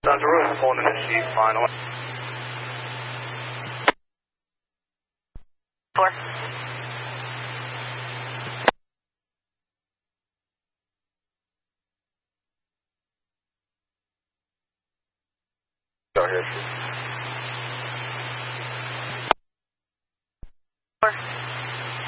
Dr. Rose holding the sheet, final. 4. Go ahead.